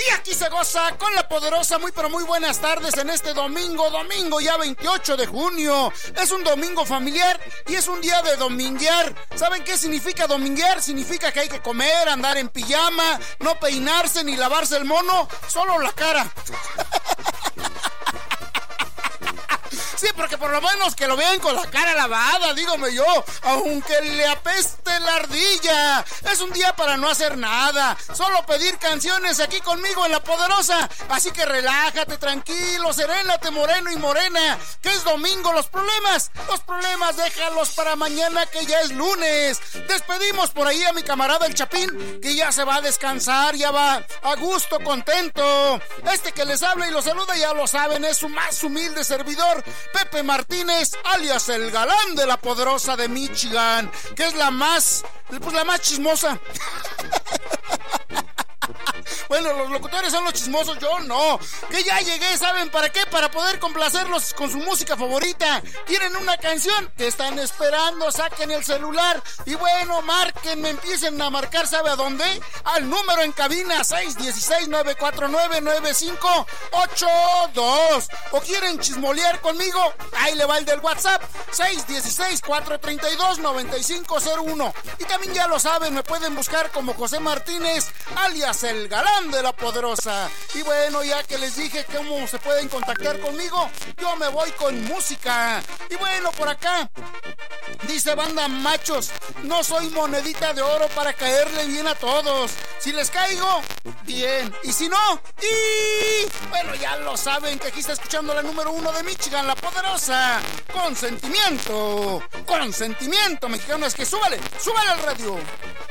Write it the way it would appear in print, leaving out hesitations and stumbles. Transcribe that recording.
Y aquí se goza con la poderosa. Muy pero muy buenas tardes en este domingo ya 28 de junio. Es un domingo familiar y es un día de dominguear. ¿Saben qué significa dominguear? Significa que hay que comer, andar en pijama, no peinarse ni lavarse el mono, solo la cara. Sí, porque por lo menos que lo vean con la cara lavada, dígame yo, aunque le apeste la ardilla. Es un día para no hacer nada, solo pedir canciones aquí conmigo en La Poderosa. Así que relájate, tranquilo, serénate, moreno y morena, que es domingo. Los problemas déjalos para mañana, que ya es lunes. Despedimos por ahí a mi camarada el Chapín, que ya se va a descansar, ya va a gusto, contento. Este que les habla y los saluda, ya lo saben, es su más humilde servidor, Pepe Martínez, alias el galán de La Poderosa de Michigan, que es la más chismosa. Bueno, los locutores son los chismosos, yo no. Que ya llegué, ¿saben para qué? Para poder complacerlos con su música favorita. ¿Quieren una canción? ¿Qué están esperando? Saquen el celular y bueno, márquenme, empiecen a marcar, ¿sabe a dónde? Al número en cabina 616-949-9582. ¿O quieren chismolear conmigo? Ahí le va el del WhatsApp, 616-432-9501. Y también ya lo saben, me pueden buscar como José Martínez, alias el galán de La Poderosa. Y bueno, ya que les dije cómo se pueden contactar conmigo, yo me voy con música. Y bueno, por acá dice banda machos, no soy monedita de oro para caerle bien a todos. Si les caigo, bien, y si no, y bueno, ya lo saben que aquí está escuchando la número 1 de Michigan, La Poderosa, con sentimiento, mexicano. Es que súbale al radio.